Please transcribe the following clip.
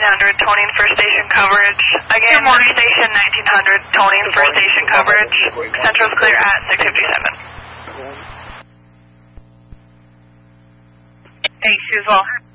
1900, toning for station coverage. Again, station 1900, toning for station coverage. Central's clear at 6:57. Hey, Suzal.